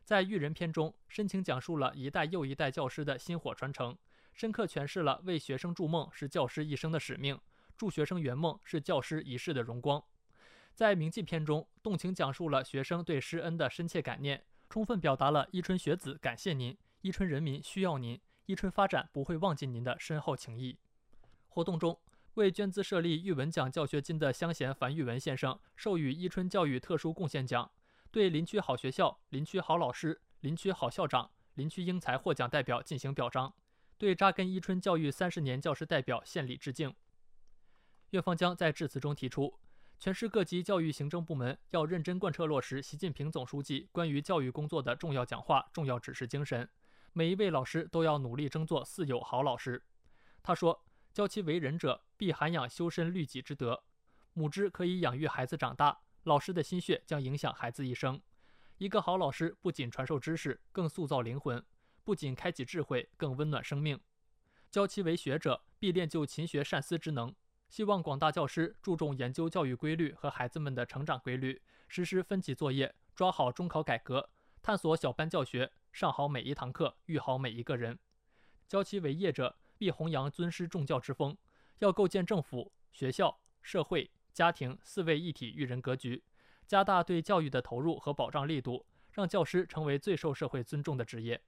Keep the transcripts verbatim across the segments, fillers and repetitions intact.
在育人篇中，深情讲述了一代又一代教师的薪火传承，深刻诠释了为学生筑梦是教师一生的使命，助学生圆梦是教师一世的荣光。在铭记篇中，动情讲述了学生对师恩的深切感念，充分表达了伊春学子感谢您、伊春人民需要您、伊春发展不会忘记您的深厚情谊。活动中，为捐资设立育文奖教学金的乡贤樊玉文先生授予伊春教育特殊贡献奖，对林区好学校、林区好老师、林区好校长、林区英才获奖代表进行表彰，对扎根伊春教育三十年教师代表献礼致敬。岳方江在致辞中提出，全市各级教育行政部门要认真贯彻落实习近平总书记关于教育工作的重要讲话、重要指示精神，每一位老师都要努力争做四有好老师。他说，教其为人者，必涵养修身律己之德。母之可以养育孩子长大，老师的心血将影响孩子一生。一个好老师不仅传授知识，更塑造灵魂；不仅开启智慧，更温暖生命。教其为学者，必练就勤学善思之能。希望广大教师注重研究教育规律和孩子们的成长规律，实施分级作业，抓好中考改革，探索小班教学，上好每一堂课，育好每一个人。教其为业者，必弘扬尊师重教之风，要构建政府、学校、社会、家庭四位一体育人格局，加大对教育的投入和保障力度，让教师成为最受社会尊重的职业。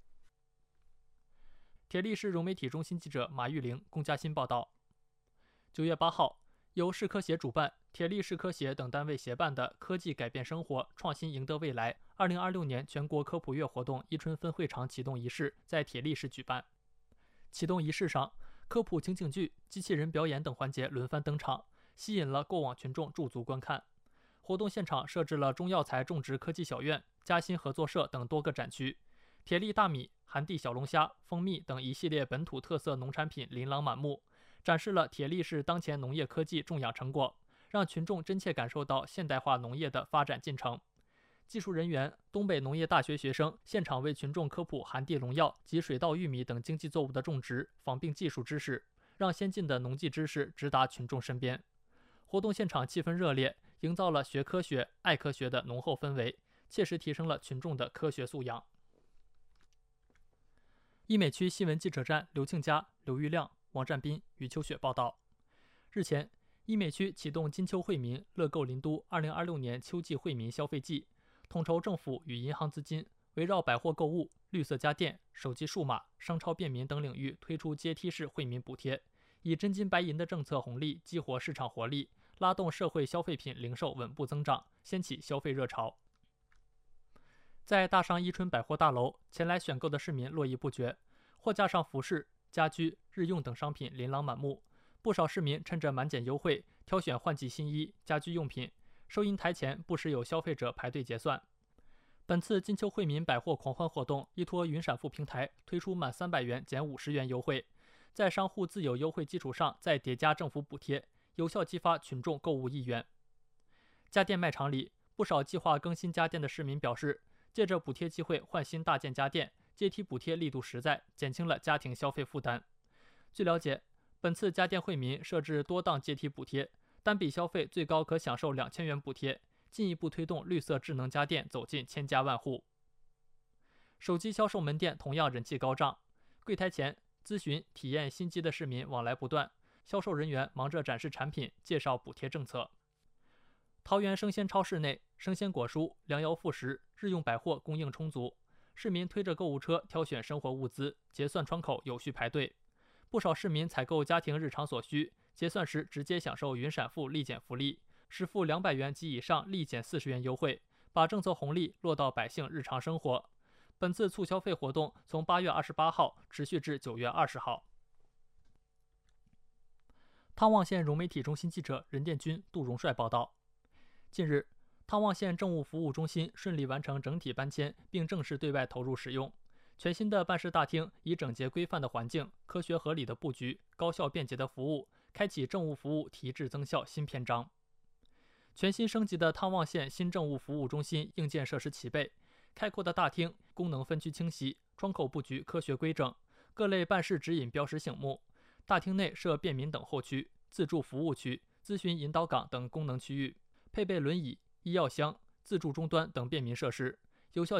铁力市融媒体中心记者马玉玲、龚嘉欣报道。九月八号，由市科协主办、铁力市科协等单位协办的“科技改变生活，创新赢得未来”二零二六年全国科普月活动伊春分会场启动仪式在铁力市举办。启动仪式上，科普情景剧、机器人表演等环节轮番登场，吸引了过往群众驻足观看。活动现场设置了中药材种植科技小院、嘉兴合作社等多个展区，铁力大米、寒地小龙虾、蜂蜜等一系列本土特色农产品琳琅满目，展示了铁力市当前农业科技种养成果，让群众真切感受到现代化农业的发展进程。技术人员、东北农业大学学生现场为群众科普寒地农药及水稻、玉米等经济作物的种植、仿病技术知识，让先进的农技知识直达群众身边。活动现场气氛热烈，营造了学科学、爱科学的浓厚氛围，切实提升了群众的科学素养。医美区新闻记者站刘庆佳、刘玉亮、王占斌、于秋雪报道。日前，医美区启动金秋惠民乐购林都二零二六年秋季惠民消费季，统筹政府与银行资金，围绕百货购物、绿色家电、手机数码、商超便民等领域推出阶梯式惠民补贴，以真金白银的政策红利激活市场活力，拉动社会消费品零售稳步增长，掀起消费热潮。在大商伊春百货大楼，前来选购的市民络绎不绝，货架上服饰、家居、日用等商品琳琅满目，不少市民趁着满减优惠挑选换季新衣、家居用品。收银台前不时有消费者排队结算。本次金秋惠民百货狂欢活动依托云闪付平台推出满三百元减五十元优惠，在商户自有优惠基础上再叠加政府补贴，有效激发群众购物意愿。家电卖场里，不少计划更新家电的市民表示，借着补贴机会换新大件家电，阶梯补贴力度实在，减轻了家庭消费负担。据了解，本次家电惠民设置多档阶梯补贴，单笔消费最高可享受两千元补贴，进一步推动绿色智能家电走进千家万户。手机销售门店同样人气高涨，柜台前咨询、体验新机的市民往来不断，销售人员忙着展示产品、介绍补贴政策。桃园生鲜超市内，生鲜果蔬、粮油副食、日用百货供应充足，市民推着购物车挑选生活物资，结算窗口有序排队。不少市民采购家庭日常所需，结算时直接享受云闪付立减福利，实付两百元及以上立减四十元优惠，把政策红利落到百姓日常生活。本次促消费活动从八月二十八号持续至九月二十号。汤旺县融媒体中心记者任殿军、杜荣帅报道。近日，汤旺县政务服务中心顺利完成整体搬迁，并正式对外投入使用。全新的办事大厅以整洁规范的环境、科学合理的布局、高效便捷的服务，开启政务服务提质增效新篇章。全新升级的汤旺县新政务服务中心硬件设施齐备，开阔的大厅功能分区清晰，窗口布局科学规整，各类办事指引标识醒目。大厅内设便民等候区、自助服务区、咨询引导岗等功能区域，配备轮椅、医药箱、自助终端等便民设施，有效